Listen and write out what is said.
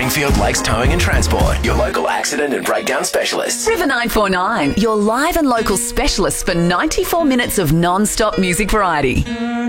Springfield Lakes Towing and Transport, your local accident and breakdown specialists. River 949, your live and local specialist for 94 minutes of non-stop music variety.